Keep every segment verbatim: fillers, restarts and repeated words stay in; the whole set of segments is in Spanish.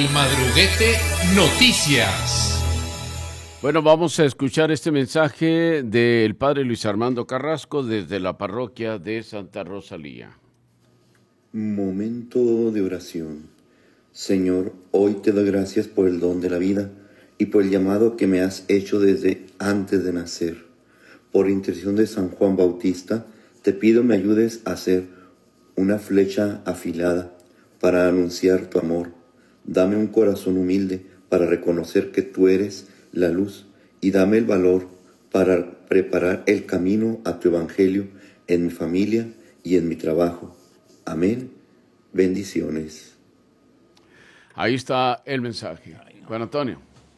El Madruguete Noticias. Bueno, vamos a escuchar este mensaje del padre Luis Armando Carrasco desde la parroquia de Santa Rosalía. Momento de oración. Señor, hoy te doy gracias por el don de la vida y por el llamado que me has hecho desde antes de nacer. Por intercesión de San Juan Bautista, te pido me ayudes a ser una flecha afilada para anunciar tu amor. Dame un corazón humilde para reconocer que tú eres la luz y dame el valor para preparar el camino a tu evangelio en mi familia y en mi trabajo. Amén. Bendiciones. Ahí está el mensaje. Juan Antonio.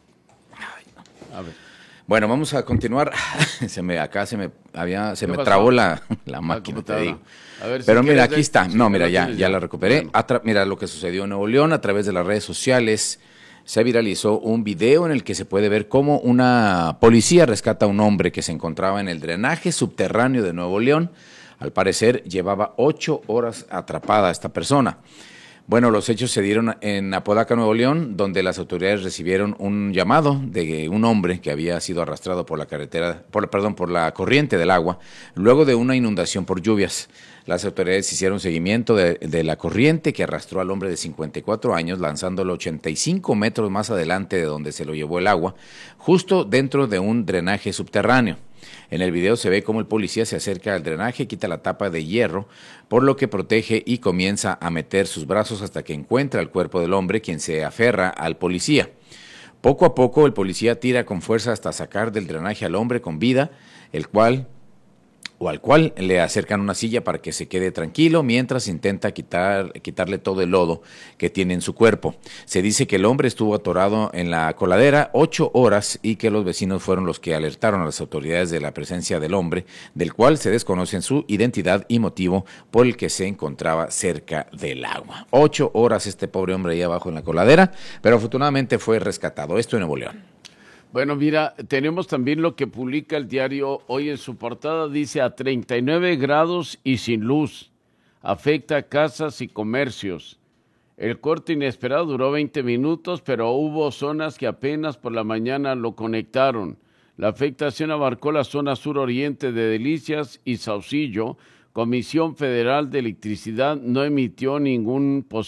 A ver. Bueno, vamos a continuar. Se me, acá se me había, se me pasó? trabó la, la máquina, te digo. A ver, si Pero mira, aquí de... está. Sí, no, mira, ya, ya. ya la recuperé. Bueno. Atra... Mira lo que sucedió en Nuevo León a través de las redes sociales. Se viralizó un video en el que se puede ver cómo una policía rescata a un hombre que se encontraba en el drenaje subterráneo de Nuevo León. Al parecer llevaba ocho horas atrapada esta persona. Bueno, los hechos se dieron en Apodaca, Nuevo León, donde las autoridades recibieron un llamado de un hombre que había sido arrastrado por la carretera, por, perdón, por la corriente del agua, luego de una inundación por lluvias. Las autoridades hicieron seguimiento de, de la corriente que arrastró al hombre de cincuenta y cuatro años, lanzándolo ochenta y cinco metros más adelante de donde se lo llevó el agua, justo dentro de un drenaje subterráneo. En el video se ve cómo el policía se acerca al drenaje, quita la tapa de hierro, por lo que protege y comienza a meter sus brazos hasta que encuentra el cuerpo del hombre, quien se aferra al policía. Poco a poco el policía tira con fuerza hasta sacar del drenaje al hombre con vida, el cual... o al cual le acercan una silla para que se quede tranquilo mientras intenta quitar, quitarle todo el lodo que tiene en su cuerpo. Se dice que el hombre estuvo atorado en la coladera ocho horas y que los vecinos fueron los que alertaron a las autoridades de la presencia del hombre, del cual se desconocen su identidad y motivo por el que se encontraba cerca del agua. Ocho horas este pobre hombre ahí abajo en la coladera, pero afortunadamente fue rescatado. Esto en Nuevo León. Bueno, mira, tenemos también lo que publica el diario hoy en su portada. Dice a treinta y nueve grados y sin luz. Afecta casas y comercios. El corte inesperado duró veinte minutos, pero hubo zonas que apenas por la mañana lo conectaron. La afectación abarcó la zona suroriente de Delicias y Saucillo. Comisión Federal de Electricidad no emitió ningún posible